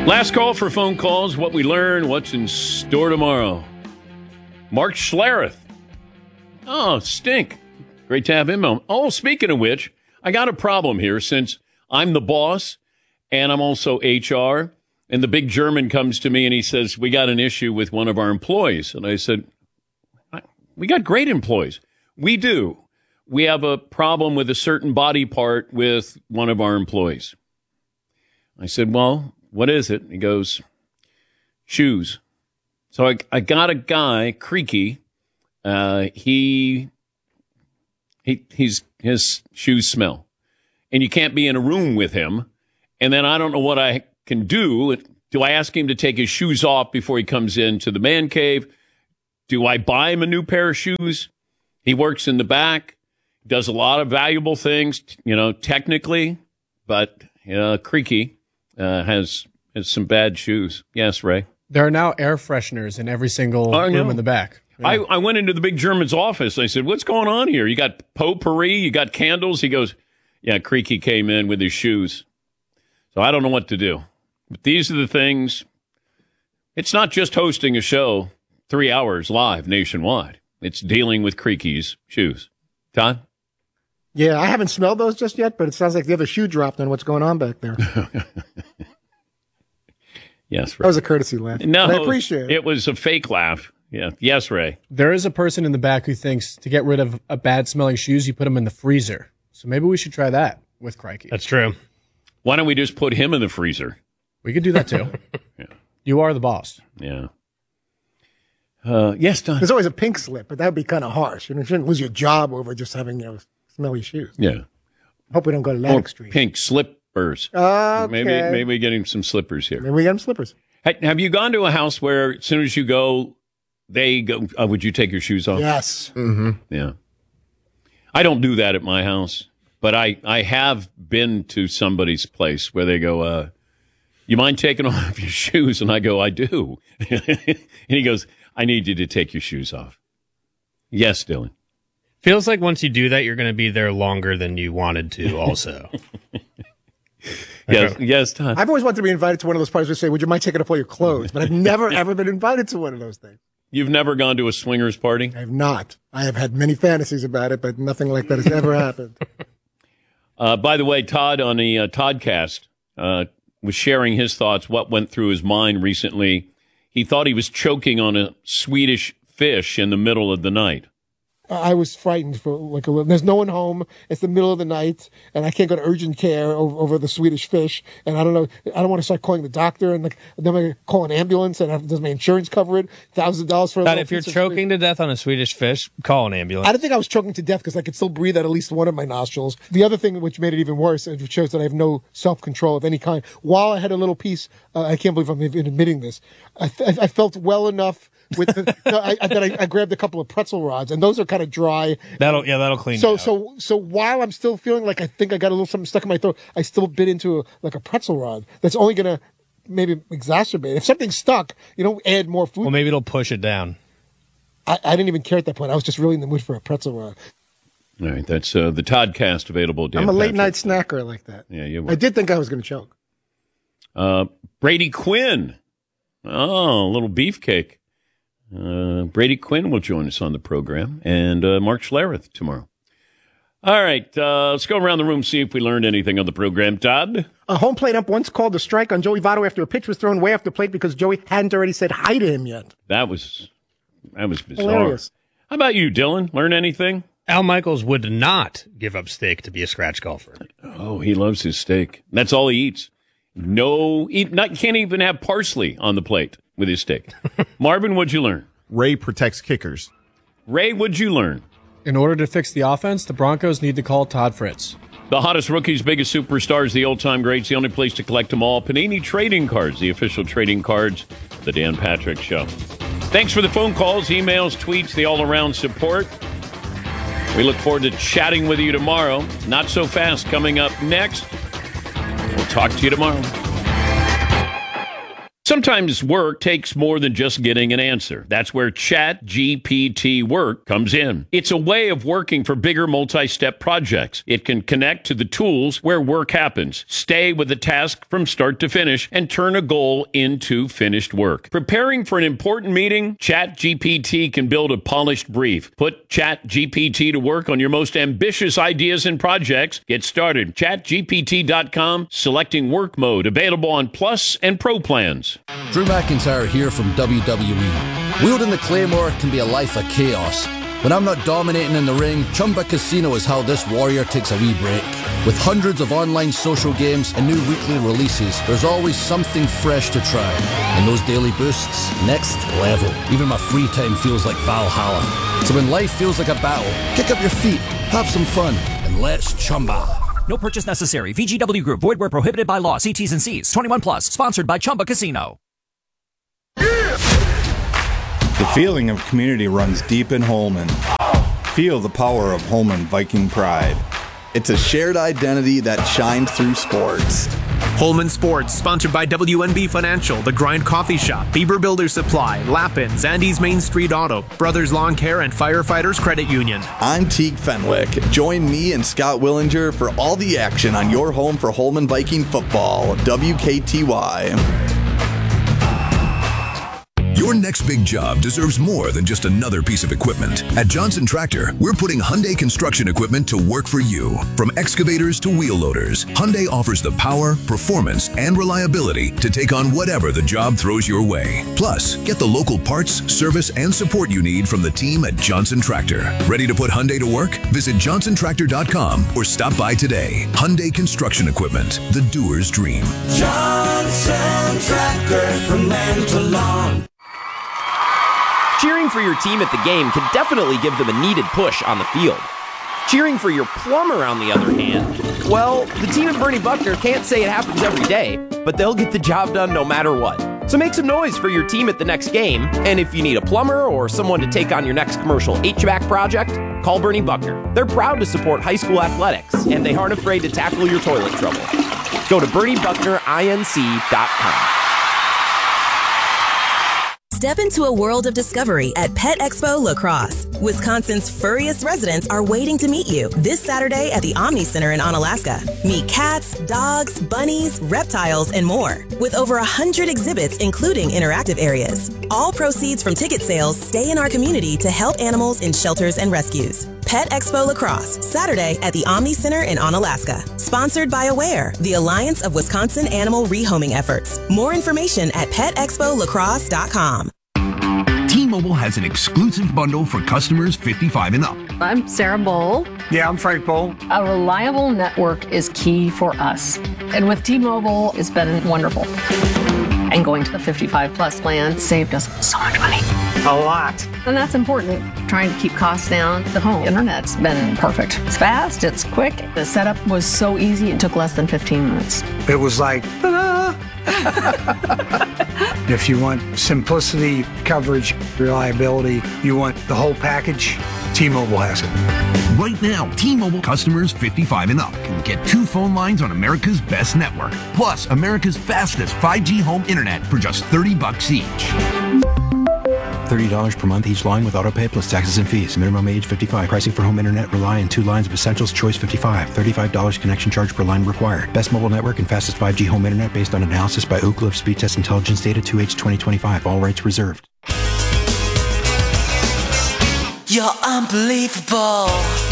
Last call for phone calls. What we learn, what's in store tomorrow. Mark Schlereth. Oh, stink. Great to have him on. Oh, speaking of which, I got a problem here since I'm the boss and I'm also HR. And the big German comes to me and he says, we got an issue with one of our employees. And I said, we got great employees. We do. We have a problem with a certain body part with one of our employees. I said, well, what is it? He goes, shoes. So I got a guy, Creaky. His shoes smell. And you can't be in a room with him. And then I don't know what I can do. Do I ask him to take his shoes off before he comes into the man cave? Do I buy him a new pair of shoes? He works in the back, does a lot of valuable things, technically. But Creaky has some bad shoes. Yes, Ray? There are now air fresheners in every single room in the back. Yeah. I went into the big German's office. I said, what's going on here? You got potpourri, you got candles. He goes, yeah, Creaky came in with his shoes. So I don't know what to do. But these are the things. It's not just hosting a show 3 hours live nationwide. It's dealing with Creaky's shoes. Todd? Yeah, I haven't smelled those just yet, but it sounds like the other shoe dropped on what's going on back there. Yes, Ray. That was a courtesy laugh. No, I appreciate it. It was a fake laugh. Yeah. Yes, Ray. There is a person in the back who thinks to get rid of a bad-smelling shoes, you put them in the freezer. So maybe we should try that with Creaky. That's true. Why don't we just put him in the freezer? We could do that, too. Yeah. You are the boss. Yeah. Yes, Don. There's always a pink slip, but that would be kind of harsh. You shouldn't lose your job over just having smelly shoes. Yeah. Hope we don't go to Atlantic Street. Pink slippers. Okay. Maybe we get him some slippers here. Maybe we get him slippers. Have you gone to a house where as soon as you go, they go, would you take your shoes off? Yes. Mm-hmm. Yeah. I don't do that at my house, but I have been to somebody's place where they go, you mind taking off your shoes? And I go, I do. And he goes, I need you to take your shoes off. Yes, Dylan. Feels like once you do that, you're going to be there longer than you wanted to also. Yes, Todd. I've always wanted to be invited to one of those parties where they say, would you mind taking off all your clothes? But I've never, ever been invited to one of those things. You've never gone to a swingers party? I have not. I have had many fantasies about it, but nothing like that has ever happened. By the way, Todd on the Toddcast was sharing his thoughts, what went through his mind recently. He thought he was choking on a Swedish fish in the middle of the night. I was frightened for like a little. There's no one home. It's the middle of the night, and I can't go to urgent care over the Swedish fish. And I don't know. I don't want to start calling the doctor, and then I call an ambulance. And does my insurance cover it? $1,000 for. But if you're choking to death on a Swedish fish, call an ambulance. I don't think I was choking to death because I could still breathe out at least one of my nostrils. The other thing which made it even worse, it shows that I have no self-control of any kind. While I had a little piece, I can't believe I'm even admitting this. I felt well enough. I grabbed a couple of pretzel rods, and those are kind of dry. That'll clean. So while I'm still feeling like I think I got a little something stuck in my throat, I still bit into a pretzel rod. That's only gonna maybe exacerbate. If something's stuck, you don't add more food. Well, maybe it'll push it down. I didn't even care at that point. I was just really in the mood for a pretzel rod. All right, that's the Toddcast available. Dan I'm a late Patrick. night snacker like that. Yeah, you were. I did think I was going to choke. Brady Quinn. Oh, a little beefcake. Brady Quinn will join us on the program, and Mark Schlereth tomorrow. All right, let's go around the room, see if we learned anything on the program. Todd? A home plate ump once called a strike on Joey Votto after a pitch was thrown way off the plate because Joey hadn't already said hi to him yet. That was bizarre. Hilarious. How about you, Dylan? Learn anything? Al Michaels would not give up steak to be a scratch golfer. Oh, he loves his steak. That's all he eats. Can't even have parsley on the plate with his steak. Marvin, what'd you learn? Ray protects kickers. Ray, what'd you learn? In order to fix the offense, the Broncos need to call Todd Fritz. The hottest rookies, biggest superstars, the old-time greats, the only place to collect them all. Panini Trading Cards, the official trading cards of the Dan Patrick Show. Thanks for the phone calls, emails, tweets, the all-around support. We look forward to chatting with you tomorrow. Not so fast coming up next. We'll talk to you tomorrow. Sometimes work takes more than just getting an answer. That's where ChatGPT Work comes in. It's a way of working for bigger multi-step projects. It can connect to the tools where work happens, stay with the task from start to finish, and turn a goal into finished work. Preparing for an important meeting? ChatGPT can build a polished brief. Put ChatGPT to work on your most ambitious ideas and projects. Get started. ChatGPT.com, selecting work mode, available on Plus and Pro plans. Drew McIntyre here from WWE. Wielding the Claymore can be a life of chaos. When I'm not dominating in the ring, Chumba Casino is how this warrior takes a wee break. With hundreds of online social games and new weekly releases, there's always something fresh to try. And those daily boosts, next level. Even my free time feels like Valhalla. So when life feels like a battle, kick up your feet, have some fun, and let's Chumba. No purchase necessary. VGW Group. Void where prohibited by law. See T's and C's. 21 plus. Sponsored by Chumba Casino. The feeling of community runs deep in Holman. Feel the power of Holman Viking pride. It's a shared identity that shines through sports. Holman Sports, sponsored by WNB Financial, The Grind Coffee Shop, Bieber Builder Supply, Lappin's, Andy's Main Street Auto, Brothers Lawn Care, and Firefighters Credit Union. I'm Teague Fenwick. Join me and Scott Willinger for all the action on your home for Holman Viking football, WKTY. Your next big job deserves more than just another piece of equipment. At Johnson Tractor, we're putting Hyundai construction equipment to work for you. From excavators to wheel loaders, Hyundai offers the power, performance, and reliability to take on whatever the job throws your way. Plus, get the local parts, service, and support you need from the team at Johnson Tractor. Ready to put Hyundai to work? Visit JohnsonTractor.com or stop by today. Hyundai Construction Equipment, the doer's dream. Johnson Tractor, from land to lawn. Cheering for your team at the game can definitely give them a needed push on the field. Cheering for your plumber, on the other hand, well, the team at Bernie Buckner can't say it happens every day, but they'll get the job done no matter what. So make some noise for your team at the next game, and if you need a plumber or someone to take on your next commercial HVAC project, call Bernie Buckner. They're proud to support high school athletics, and they aren't afraid to tackle your toilet trouble. Go to BernieBucknerINC.com. Step into a world of discovery at Pet Expo La Crosse. Wisconsin's furriest residents are waiting to meet you this Saturday at the Omni Center in Onalaska. Meet cats, dogs, bunnies, reptiles, and more. With over 100 exhibits, including interactive areas. All proceeds from ticket sales stay in our community to help animals in shelters and rescues. Pet Expo La Crosse, Saturday at the Omni Center in Onalaska. Sponsored by Aware, the Alliance of Wisconsin Animal Rehoming Efforts. More information at petexpoliacrosse.com. T-Mobile has an exclusive bundle for customers 55 and up. I'm Sarah Bowl. Yeah, I'm Frank Bowl. A reliable network is key for us. And with T-Mobile, it's been wonderful. And going to the 55 plus plan saved us so much money. A lot. And that's important. Trying to keep costs down. The home internet's been perfect. It's fast, it's quick. The setup was so easy, it took less than 15 minutes. It was like, ta-da! If you want simplicity, coverage, reliability, you want the whole package, T-Mobile has it. Right now, T-Mobile customers 55 and up can get 2 phone lines on America's best network, plus America's fastest 5G home internet for just $30 each. $30 per month each line with autopay plus taxes and fees. Minimum age 55. Pricing for home internet rely on 2 lines of Essentials Choice 55. $35 connection charge per line required. Best mobile network and fastest 5G home internet based on analysis by Ookla of Speed Test Intelligence data 2H 2025. All rights reserved. You're unbelievable.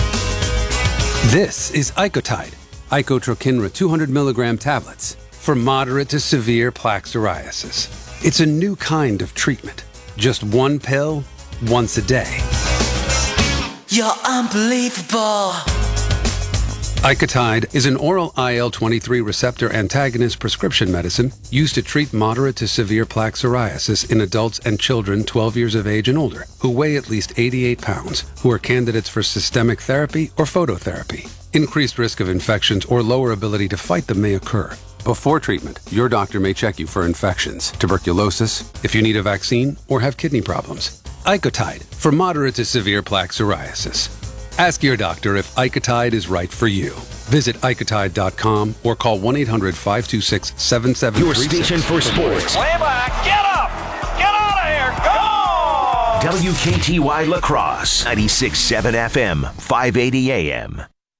This is Icotide, Icotrokinra 200 milligram tablets for moderate to severe plaque psoriasis. It's a new kind of treatment. Just 1 pill, once a day. You're unbelievable. Icotide is an oral IL-23 receptor antagonist prescription medicine used to treat moderate to severe plaque psoriasis in adults and children 12 years of age and older who weigh at least 88 pounds, who are candidates for systemic therapy or phototherapy. Increased risk of infections or lower ability to fight them may occur. Before treatment, your doctor may check you for infections, tuberculosis, if you need a vaccine, or have kidney problems. Icotide for moderate to severe plaque psoriasis. Ask your doctor if Icotide is right for you. Visit Icotide.com or call 1-800-526-7736. Your station for sports. Way back. Get up. Get out of here. Go. WKTY La Crosse, 96.7 FM, 580 AM.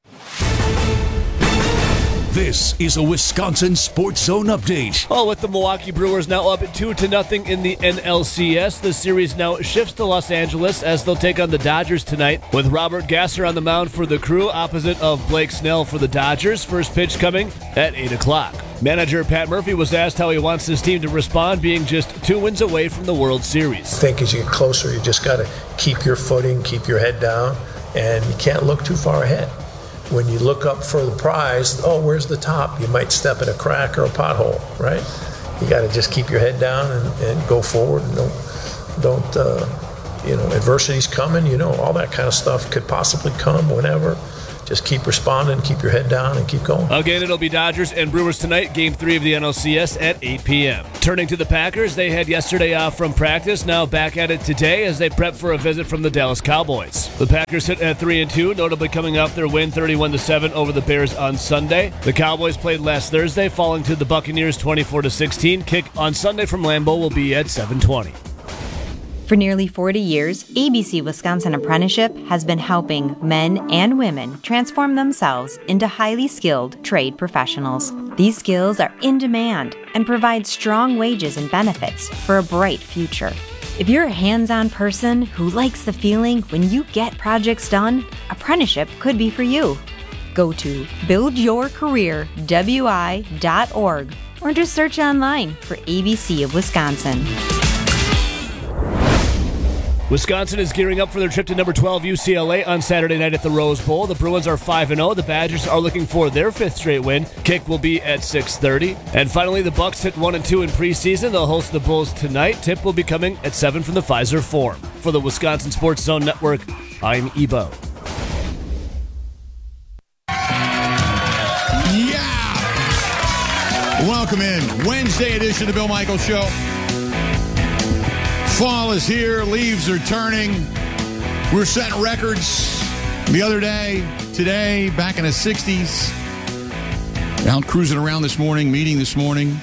This is a Wisconsin Sports Zone update. Well, with the Milwaukee Brewers now up 2-0 in the NLCS, the series now shifts to Los Angeles as they'll take on the Dodgers tonight, with Robert Gasser on the mound for the Crew, opposite of Blake Snell for the Dodgers. First pitch coming at 8 o'clock. Manager Pat Murphy was asked how he wants his team to respond, being just 2 wins away from the World Series. I think as you get closer, you just got to keep your footing, keep your head down, and you can't look too far ahead. When you look up for the prize, oh, where's the top? You might step in a crack or a pothole, right? You got to just keep your head down and go forward. And don't adversity's coming. All that kind of stuff could possibly come whenever. Just keep responding, keep your head down, and keep going. Again, it'll be Dodgers and Brewers tonight, Game 3 of the NLCS at 8 p.m. Turning to the Packers, they had yesterday off from practice, now back at it today as they prep for a visit from the Dallas Cowboys. The Packers sit at 3-2, notably coming off their win 31-7 over the Bears on Sunday. The Cowboys played last Thursday, falling to the Buccaneers 24-16. Kick on Sunday from Lambeau will be at 7:20. For nearly 40 years, ABC Wisconsin Apprenticeship has been helping men and women transform themselves into highly skilled trade professionals. These skills are in demand and provide strong wages and benefits for a bright future. If you're a hands-on person who likes the feeling when you get projects done, apprenticeship could be for you. Go to buildyourcareerwi.org or just search online for ABC of Wisconsin. Wisconsin is gearing up for their trip to number 12 UCLA on Saturday night at the Rose Bowl. The Bruins are 5-0. The Badgers are looking for their 5th straight win. Kick will be at 6:30. And finally, the Bucks hit 1-2 in preseason. They'll host the Bulls tonight. Tip will be coming at 7 from the Pfizer Forum. For the Wisconsin Sports Zone Network, I'm Ebo. Yeah! Welcome in. Wednesday edition of the Bill Michaels Show. Fall is here. Leaves are turning. We're setting records the other day, today, back in the 60s. Out cruising around this morning, meeting this morning.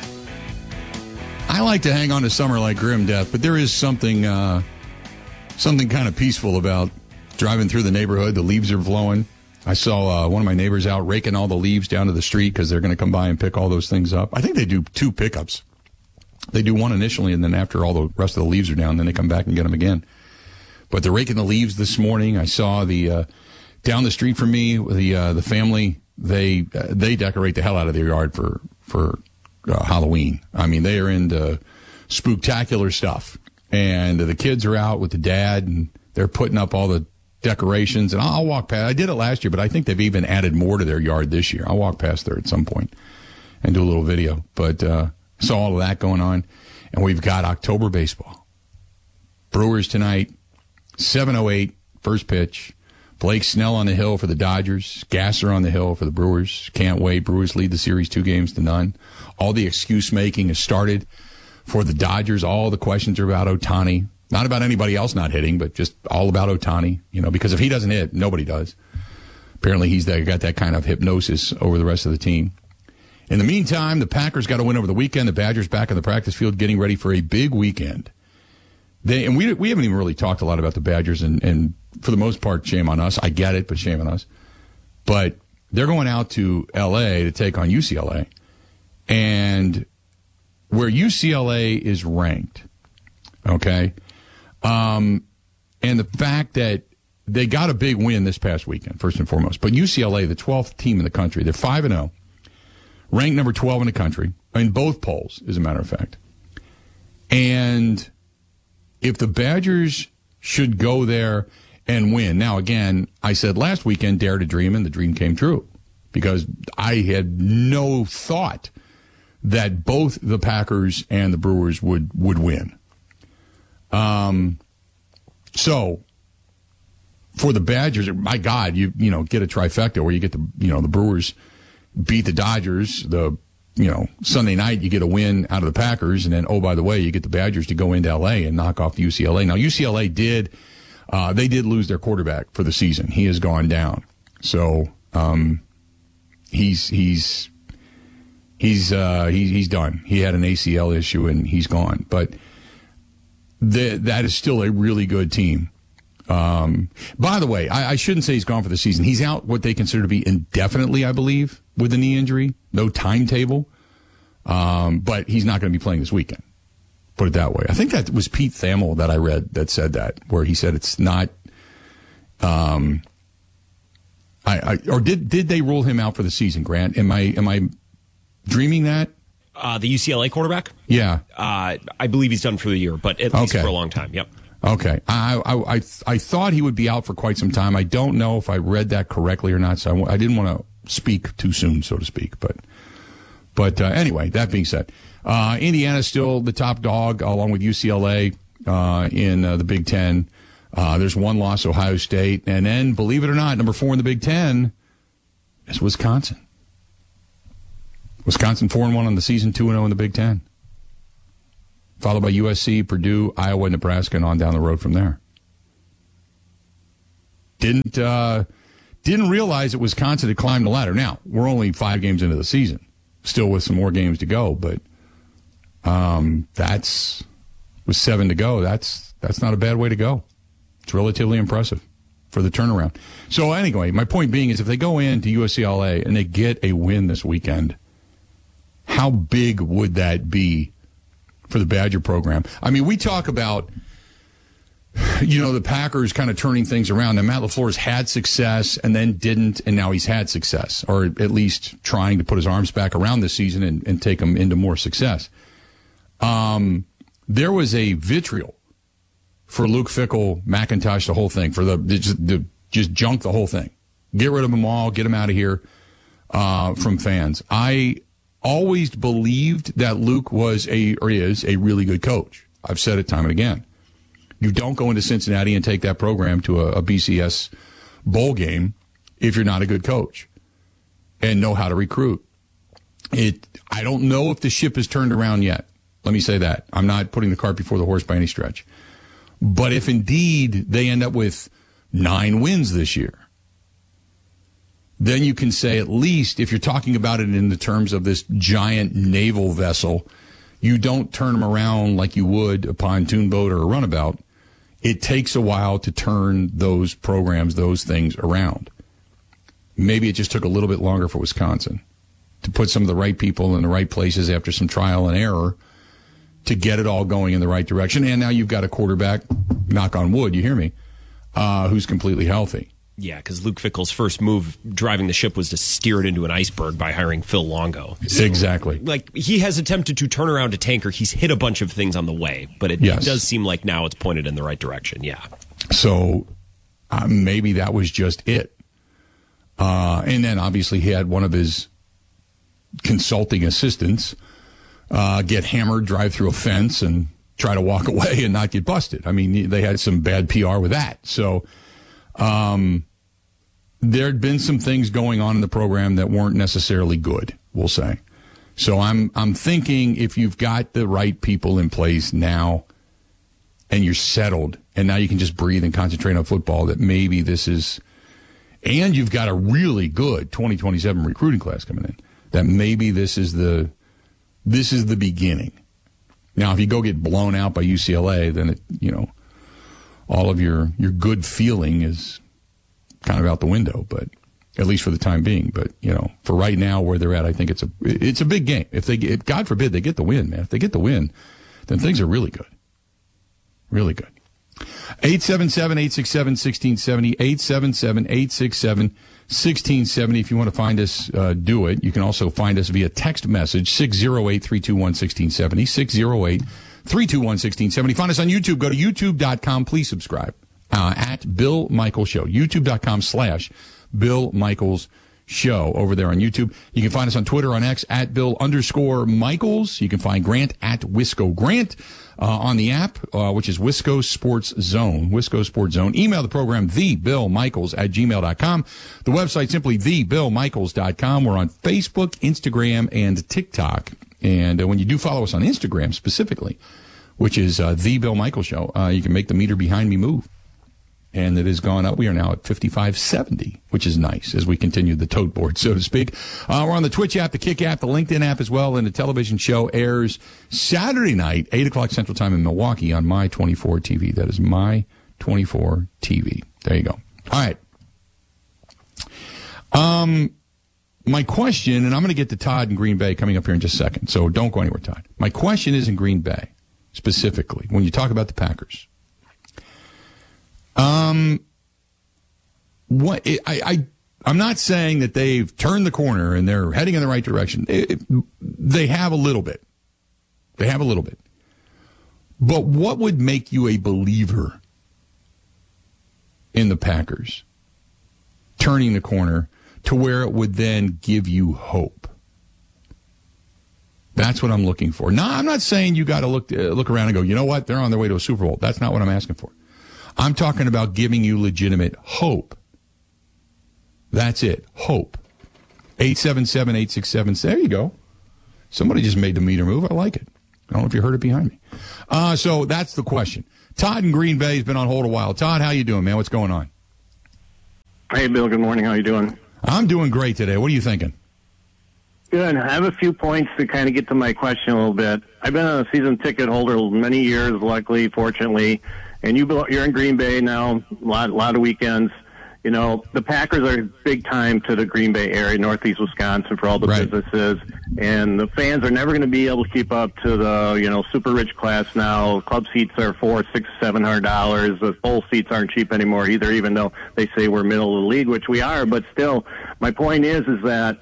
I like to hang on to summer like grim death, but there is something kind of peaceful about driving through the neighborhood. The leaves are blowing. I saw one of my neighbors out raking all the leaves down to the street because they're going to come by and pick all those things up. I think they do 2 pickups. They do one initially, and then after all the rest of the leaves are down, then they come back and get them again. But they're raking the leaves this morning. I saw the down the street from me, the family, they decorate the hell out of their yard for Halloween. I mean, they are into spooktacular stuff. And the kids are out with the dad, and they're putting up all the decorations. And I'll walk past. I did it last year, but I think they've even added more to their yard this year. I'll walk past there at some point and do a little video. But saw all of that going on. And we've got October baseball. Brewers tonight, 7:08, first pitch. Blake Snell on the hill for the Dodgers. Gasser on the hill for the Brewers. Can't wait. Brewers lead the series 2-0. All the excuse making has started for the Dodgers. All the questions are about Ohtani. Not about anybody else not hitting, but just all about Ohtani. Because if he doesn't hit, nobody does. Apparently he's got that kind of hypnosis over the rest of the team. In the meantime, the Packers got a win over the weekend. The Badgers back in the practice field getting ready for a big weekend. We haven't even really talked a lot about the Badgers, and for the most part, shame on us. I get it, but shame on us. But they're going out to L.A. to take on UCLA. And where UCLA is ranked, okay, and the fact that they got a big win this past weekend, first and foremost. But UCLA, the 12th team in the country, they're 5-0. Ranked number 12 in the country, in both polls, as a matter of fact. And if the Badgers should go there and win. Now, again, I said last weekend, dare to dream, and the dream came true. Because I had no thought that both the Packers and the Brewers would win. So, for the Badgers, my God, you get a trifecta where you get the Brewers beat the Dodgers, Sunday night you get a win out of the Packers, and then, oh, by the way, you get the Badgers to go into L.A. and knock off the UCLA. Now, UCLA did lose their quarterback for the season. He has gone down. So, he's done. He had an ACL issue and he's gone. But that is still a really good team. By the way, I shouldn't say he's gone for the season. He's out what they consider to be indefinitely, I believe, with a knee injury. No timetable. But he's not going to be playing this weekend. Put it that way. I think that was Pete Thamel that I read that said that, where he said it's not. Did they rule him out for the season, Grant? Am I dreaming that? The UCLA quarterback? Yeah. I believe he's done for the year, but at least for a long time. Yep. Okay. I thought he would be out for quite some time. I don't know if I read that correctly or not, so I didn't want to speak too soon, so to speak. But anyway, that being said, Indiana's still the top dog, along with UCLA in the Big Ten. There's one loss, Ohio State. And then, believe it or not, number 4 in the Big Ten is Wisconsin. Wisconsin 4-1 on the season, 2-0 in the Big Ten. Followed by USC, Purdue, Iowa, Nebraska, and on down the road from there. Didn't realize that Wisconsin had climbed the ladder. Now, we're only 5 games into the season, still with some more games to go, but that's with 7 to go. That's not a bad way to go. It's relatively impressive for the turnaround. So anyway, my point being is if they go into UCLA and they get a win this weekend, how big would that be for the Badger program? I mean, we talk about, the Packers kind of turning things around. And Matt LaFleur's had success and then didn't, and now he's had success, or at least trying to put his arms back around this season and take them into more success. There was a vitriol for Luke Fickell, McIntosh, the whole thing, for just junk the whole thing. Get rid of them all, get them out of here from fans. I always believed that Luke is a really good coach. I've said it time and again. You don't go into Cincinnati and take that program to a BCS bowl game if you're not a good coach and know how to recruit. I don't know if the ship has turned around yet. Let me say that. I'm not putting the cart before the horse by any stretch. But if indeed they end up with 9 wins this year, then you can say, at least if you're talking about it in the terms of this giant naval vessel, you don't turn them around like you would a pontoon boat or a runabout. It takes a while to turn those programs, those things around. Maybe it just took a little bit longer for Wisconsin to put some of the right people in the right places after some trial and error to get it all going in the right direction. And now you've got a quarterback, knock on wood, you hear me, who's completely healthy. Yeah, because Luke Fickell's first move driving the ship was to steer it into an iceberg by hiring Phil Longo. So, exactly. Like, he has attempted to turn around a tanker. He's hit a bunch of things on the way, but it does seem like now it's pointed in the right direction, yeah. So maybe that was just it. And then obviously he had one of his consulting assistants get hammered, drive through a fence, and try to walk away and not get busted. I mean, they had some bad PR with that. So there had been some things going on in the program that weren't necessarily good, we'll say. So I'm thinking if you've got the right people in place now and you're settled and now you can just breathe and concentrate on football, that maybe this is, and you've got a really good 2027 recruiting class coming in, that maybe this is the beginning. Now, if you go get blown out by UCLA, then all of your good feeling is kind of out the window, but at least for the time being. But, for right now where they're at, I think it's a big game. If God forbid they get the win, man, if they get the win, then things are really good. Really good. 877-867-1670, 877-867-1670. If you want to find us, do it. You can also find us via text message, 608-321-1670, 608-321-1670. Find us on YouTube. Go to youtube.com. Please subscribe at Bill Michaels Show. youtube.com/Bill Michaels Show over there on YouTube. You can find us on Twitter, on X, at Bill_Michaels. You can find Grant at Wisco Grant on the app, which is Wisco Sports Zone. Wisco Sports Zone. Email the program, thebillmichaels@gmail.com. The website, simply thebillmichaels.com. We're on Facebook, Instagram, and TikTok. And when you do follow us on Instagram specifically, which is The Bill Michaels Show, you can make the meter behind me move. and it has gone up. We are now at 55.70, which is nice as we continue the tote board, so to speak. We're on the Twitch app, the Kick app, the LinkedIn app as well, and the television show airs Saturday night, 8 o'clock Central Time in Milwaukee on My 24 TV. That is My 24 TV. There you go. All right. My question, and I'm going to get to Todd in Green Bay coming up here in just a second, so don't go anywhere, Todd. My question is in Green Bay, specifically, when you talk about the Packers. I'm not saying that they've turned the corner and they're heading in the right direction. They have a little bit. But what would make you a believer in the Packers turning the corner to where it would then give you hope? That's what I'm looking for. No, I'm not saying you got to look around and go, you know what, they're on their way to a Super Bowl. That's not what I'm asking for. I'm talking about giving you legitimate hope. That's it, hope. 877-867. There you go. Somebody just made the meter move. I like it. I don't know if you heard it behind me. So that's the question. Todd in Green Bay has been on hold a while. Todd, how you doing, man? What's going on? Hey, Bill. Good morning. How you doing? I'm doing great today. What are you thinking? Good. I have a few points to kind of get to my question a little bit. I've been a season ticket holder many years, luckily, fortunately, and you're in Green Bay now, a lot of weekends. You know, the Packers are big time to the Green Bay area, Northeast Wisconsin, for all the businesses, and the fans are never going to be able to keep up to the, super rich class now. Club seats are $400, $600, $700. The bowl seats aren't cheap anymore either, even though they say we're middle of the league, which we are. But still, my point is that,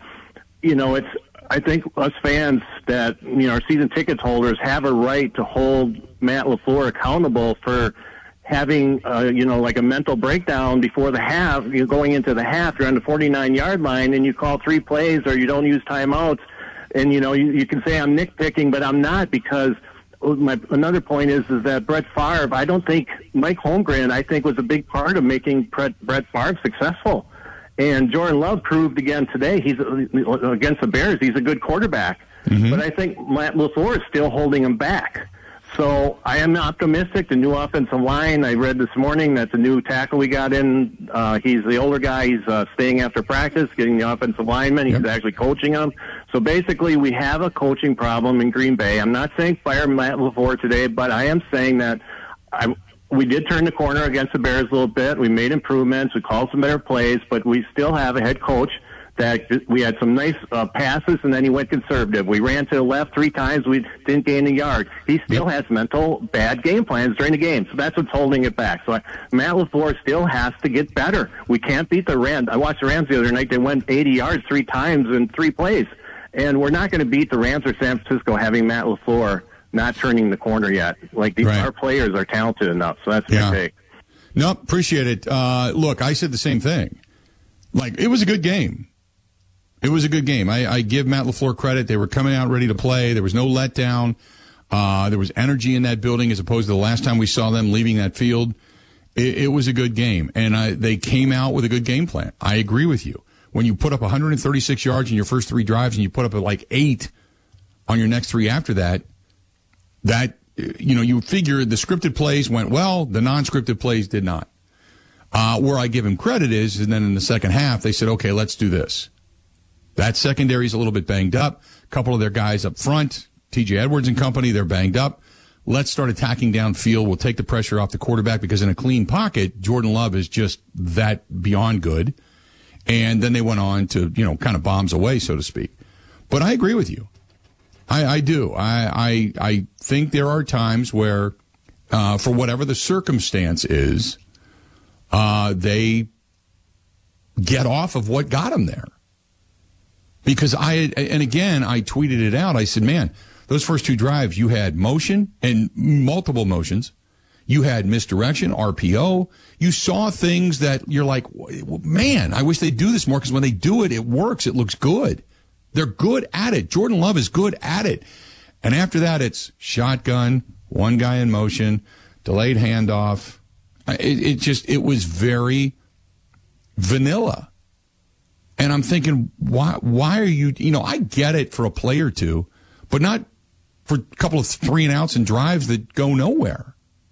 I think us fans that, our season tickets holders have a right to hold Matt LaFleur accountable for having, like a mental breakdown before the half. You're going into the half, you're on the 49-yard line, and you call 3 plays or you don't use timeouts. And, you can say I'm nitpicking, but I'm not, because another point is that Brett Favre, I don't think Mike Holmgren, I think, was a big part of making Brett Favre successful. And Jordan Love proved again today, he's against the Bears, he's a good quarterback. Mm-hmm. But I think Matt LaFleur is still holding him back. So I am optimistic. The new offensive line, I read this morning that the new tackle we got in, he's the older guy. He's staying after practice, getting the offensive lineman. He's actually coaching them. So basically, we have a coaching problem in Green Bay. I'm not saying fire Matt LaFleur today, but I am saying that we did turn the corner against the Bears a little bit. We made improvements. We called some better plays, but we still have a head coach that we had some nice passes, and then he went conservative. We ran to the left 3 times. We didn't gain a yard. He still has mental bad game plans during the game, so that's what's holding it back. So Matt LaFleur still has to get better. We can't beat the Rams. I watched the Rams the other night. They went 80 yards 3 times in 3 plays. And we're not going to beat the Rams or San Francisco having Matt LaFleur not turning the corner yet. Our players are talented enough, so that's my take. No, appreciate it. Look, I said the same thing. It was a good game. It was a good game. I give Matt LaFleur credit. They were coming out ready to play. There was no letdown. There was energy in that building as opposed to the last time we saw them leaving that field. It was a good game, and they came out with a good game plan. I agree with you. When you put up 136 yards in your first 3 drives and you put up 8 on your next 3 after that, you figure the scripted plays went well, the non-scripted plays did not. Where I give him credit is, and then in the second half, they said, okay, let's do this. That secondary's a little bit banged up. A couple of their guys up front, T.J. Edwards and company, they're banged up. Let's start attacking downfield. We'll take the pressure off the quarterback because in a clean pocket, Jordan Love is just that beyond good. And then they went on to, kind of bombs away, so to speak. But I agree with you. I do. I think there are times where, for whatever the circumstance is, they get off of what got them there. Because I tweeted it out. I said, man, those first 2 drives, you had motion and multiple motions. You had misdirection, RPO. You saw things that you're like, man, I wish they'd do this more, because when they do it, it works. It looks good. They're good at it. Jordan Love is good at it. And after that, it's shotgun, 1 guy in motion, delayed handoff. It was very vanilla. And I'm thinking, why are you, I get it for a play or 2, but not for a couple of 3 and outs and drives that go nowhere.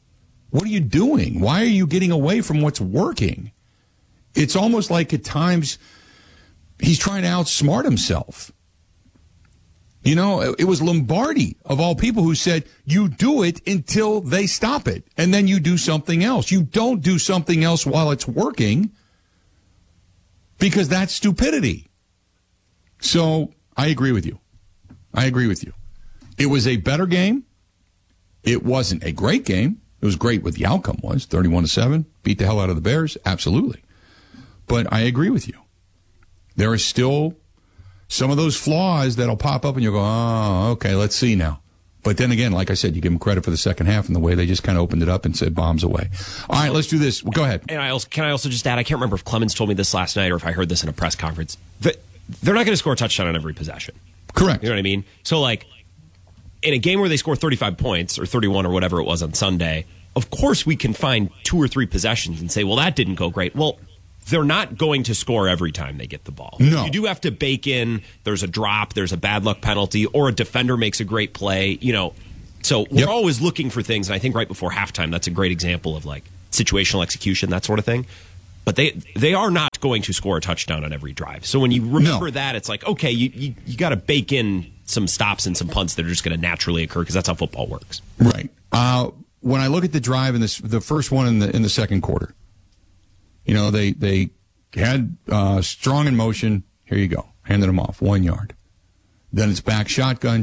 What are you doing? Why are you getting away from what's working? It's almost like at times he's trying to outsmart himself. You know, it was Lombardi, of all people, who said, you do it until they stop it, and then you do something else. You don't do something else while it's working, because that's stupidity. So I agree with you. It was a better game. It wasn't a great game. It was great what the outcome was, 31-7, beat the hell out of the Bears, absolutely. But I agree with you. There are still some of those flaws that'll pop up and you'll go, oh, okay, let's see now. But then again, like I said, you give them credit for the second half and the way they just kind of opened it up and said bombs away. All right, let's do this. Go ahead. And can I also just add, I can't remember if Clemens told me this last night or if I heard this in a press conference. They're not going to score a touchdown on every possession. Correct. You know what I mean? So, like, in a game where they score 35 points or 31 or whatever it was on Sunday, of course we can find 2 or 3 possessions and say, well, that didn't go great. Well, they're not going to score every time they get the ball. No. You do have to bake in, there's a drop, there's a bad luck penalty, or a defender makes a great play, you know. So we're always looking for things, and I think right before halftime, that's a great example of, like, situational execution, that sort of thing. But they are not going to score a touchdown on every drive. So when you remember that, it's like, okay, you got to bake in some stops and some punts that are just going to naturally occur, because that's how football works. Right. When I look at the drive in the first one in the second quarter, you know, they had Strong in motion. Here you go. Handed him off 1 yard. Then it's back shotgun.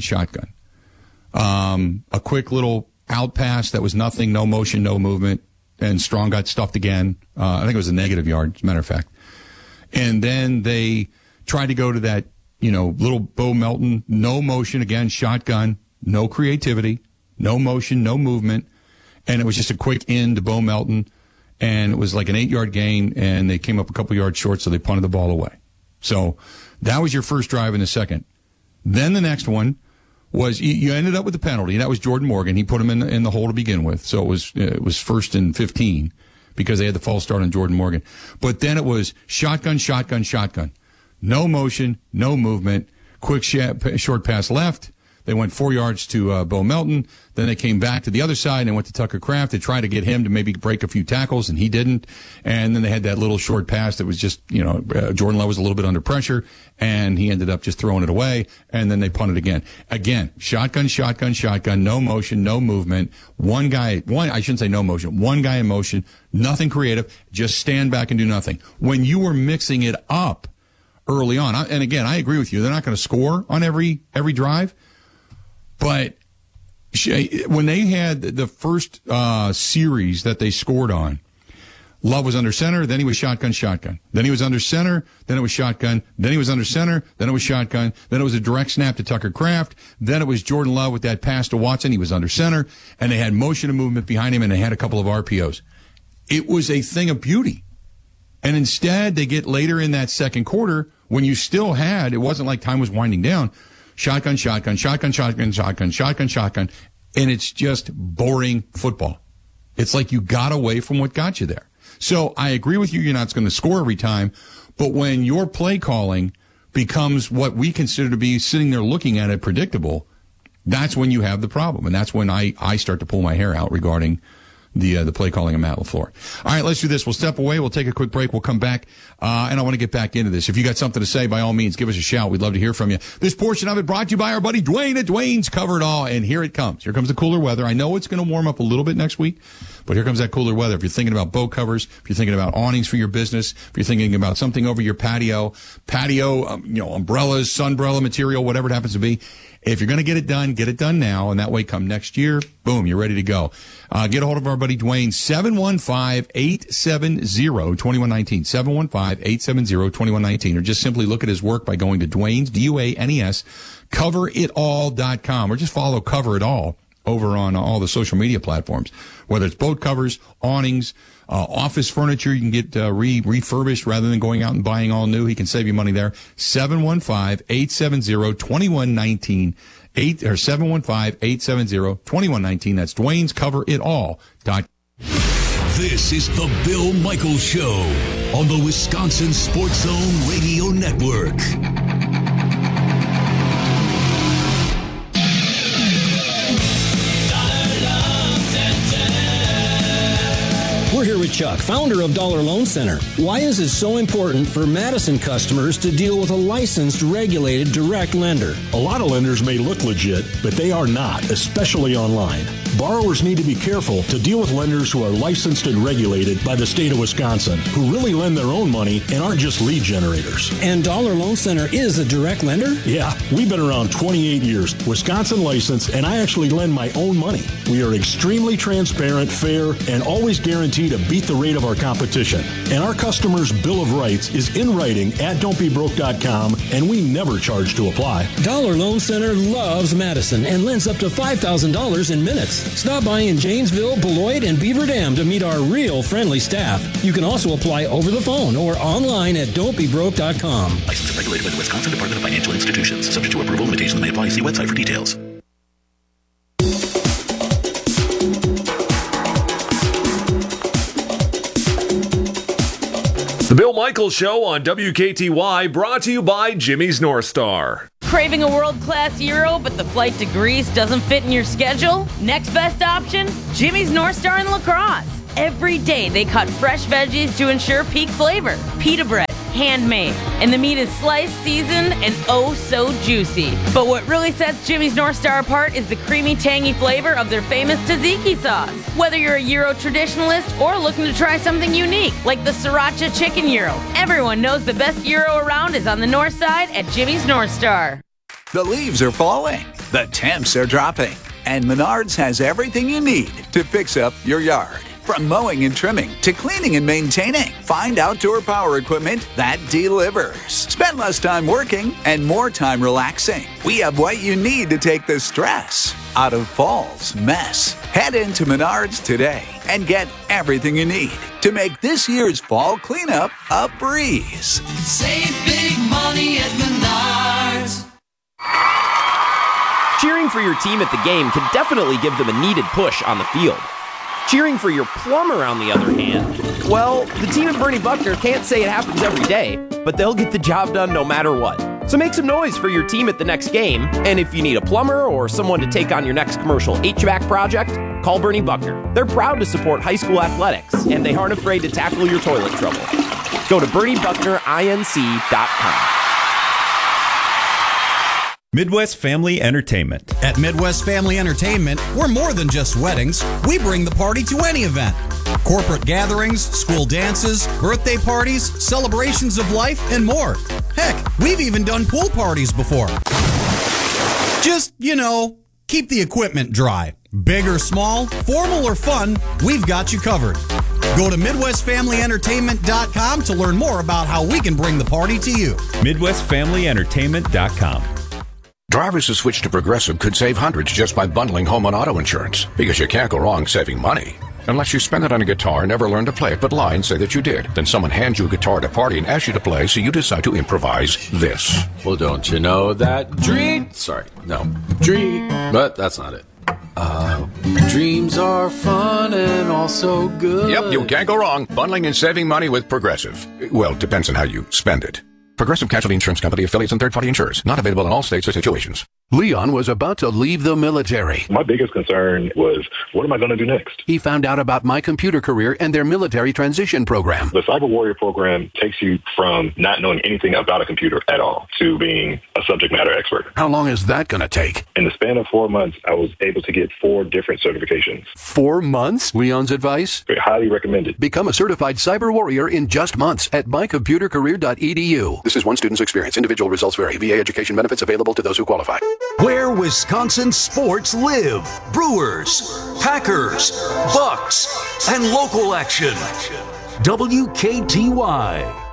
A quick little out pass that was nothing, no motion, no movement, and Strong got stuffed again. I think it was a negative yard, as a matter of fact. And then they tried to go to that, you know, little Bo Melton, no motion again, shotgun, no creativity, no motion, no movement, and it was just a quick in to Bo Melton, and it was like an 8-yard gain, and they came up a couple yards short, so they punted the ball away. So that was your first drive in the second. Then the next one was you ended up with the penalty. That was Jordan Morgan. He put him in the hole to begin with, so it was 1st and 15 because they had the false start on Jordan Morgan. But then it was shotgun. No motion, no movement, quick short pass left. They went 4 yards to Bo Melton. Then they came back to the other side and went to Tucker Kraft to try to get him to maybe break a few tackles, and he didn't. And then they had that little short pass that was just, you know, Jordan Love was a little bit under pressure, and he ended up just throwing it away, and then they punted again. Again, shotgun, no motion, no movement. I shouldn't say no motion, one guy in motion, nothing creative, just stand back and do nothing. When you were mixing it up early on, and again, I agree with you, they're not going to score on every drive, but when they had the first series that they scored on, Love was under center, then he was shotgun. Then he was under center, then it was shotgun. Then he was under center, then it was shotgun. Then it was a direct snap to Tucker Kraft. Then it was Jordan Love with that pass to Watson. He was under center, and they had motion and movement behind him, and they had a couple of RPOs. It was a thing of beauty. And instead, they get later in that second quarter, when you still had, it wasn't like time was winding down, shotgun, and it's just boring football. It's like you got away from what got you there. So I agree with you, you're not going to score every time, but when your play calling becomes what we consider to be sitting there looking at it predictable, that's when you have the problem. And that's when I start to pull my hair out regarding the play calling of Matt LaFleur. All right, let's do this. We'll step away. We'll take a quick break. We'll come back, and I want to get back into this. If you got something to say, by all means, give us a shout. We'd love to hear from you. This portion of it brought to you by our buddy Dwayne at Dwayne's Cover It All, and here it comes. Here comes the cooler weather. I know it's going to warm up a little bit next week, but here comes that cooler weather. If you're thinking about boat covers, if you're thinking about awnings for your business, if you're thinking about something over your patio, umbrellas, sunbrella material, whatever it happens to be, if you're going to get it done now, and that way come next year, boom, you're ready to go. Get a hold of our buddy Dwayne, 715-870-2119, 715-870-2119, or just simply look at his work by going to Dwayne's, DUANES, coveritall.com, or just follow Cover It All over on all the social media platforms, whether it's boat covers, awnings, office furniture. You can get refurbished rather than going out and buying all new. He can save you money there. 715-870-2119. 715-870-2119. That's Dwayne's Cover It All. This is the Bill Michaels Show on the Wisconsin Sports Zone Radio Network. Chuck, founder of Dollar Loan Center. Why is it so important for Madison customers to deal with a licensed, regulated, direct lender? A lot of lenders may look legit, but they are not, especially online. Borrowers need to be careful to deal with lenders who are licensed and regulated by the state of Wisconsin, who really lend their own money and aren't just lead generators. And Dollar Loan Center is a direct lender? Yeah, we've been around 28 years, Wisconsin licensed, and I actually lend my own money. We are extremely transparent, fair, and always guarantee to beat the rate of our competition. And our customers' Bill of Rights is in writing at don'tbebroke.com, and we never charge to apply. Dollar Loan Center loves Madison and lends up to $5,000 in minutes. Stop by in Janesville, Beloit, and Beaver Dam to meet our real friendly staff. You can also apply over the phone or online at don'tbebroke.com. Licensed and regulated by the Wisconsin Department of Financial Institutions. Subject to approval, limitations may apply. See website for details. The Bill Michaels Show on WKTY, brought to you by Jimmy's North Star. Craving a world-class gyro, but the flight to Greece doesn't fit in your schedule? Next best option? Jimmy's North Star in La Crosse. Every day they cut fresh veggies to ensure peak flavor. Pita bread, handmade, and the meat is sliced, seasoned, and oh so juicy. But what really sets Jimmy's North Star apart is the creamy, tangy flavor of their famous tzatziki sauce. Whether you're a gyro traditionalist or looking to try something unique, like the sriracha chicken gyro, everyone knows the best gyro around is on the north side at Jimmy's North Star. The leaves are falling, the temps are dropping, and Menards has everything you need to fix up your yard. From mowing and trimming to cleaning and maintaining, find outdoor power equipment that delivers. Spend less time working and more time relaxing. We have what you need to take the stress out of fall's mess. Head into Menards today and get everything you need to make this year's fall cleanup a breeze. Save big money at Menards. Cheering for your team at the game can definitely give them a needed push on the field. Cheering for your plumber, on the other hand, well, the team at Bernie Buckner can't say it happens every day, but they'll get the job done no matter what. So make some noise for your team at the next game, and if you need a plumber or someone to take on your next commercial HVAC project, call Bernie Buckner. They're proud to support high school athletics, and they aren't afraid to tackle your toilet trouble. Go to BernieBucknerINC.com. Midwest Family Entertainment. At Midwest Family Entertainment, we're more than just weddings. We bring the party to any event. Corporate gatherings, school dances, birthday parties, celebrations of life, and more. Heck, we've even done pool parties before. Just, keep the equipment dry. Big or small, formal or fun, we've got you covered. Go to MidwestFamilyEntertainment.com to learn more about how we can bring the party to you. MidwestFamilyEntertainment.com. Drivers who switch to Progressive could save hundreds just by bundling home and auto insurance, because you can't go wrong saving money. Unless you spend it on a guitar and never learn to play it, but lie and say that you did. Then someone hands you a guitar at a party and asks you to play, so you decide to improvise this. Well, don't you know that dream... Sorry, no. Dream... But that's not it. Dreams are fun and also good. Yep, you can't go wrong bundling and saving money with Progressive. Well, it depends on how you spend it. Progressive Casualty Insurance Company, affiliates, and third-party insurers. Not available in all states or situations. Leon was about to leave the military. My biggest concern was, what am I going to do next? He found out about My Computer Career and their military transition program. The Cyber Warrior program takes you from not knowing anything about a computer at all to being a subject matter expert. How long is that going to take? In the span of 4 months, I was able to get 4 different certifications. 4 months? Leon's advice? Highly recommended. Become a certified cyber warrior in just months at mycomputercareer.edu. This is one student's experience. Individual results vary. VA education benefits available to those who qualify. Where Wisconsin sports live. Brewers, Packers, Bucks, and local action. WKTY.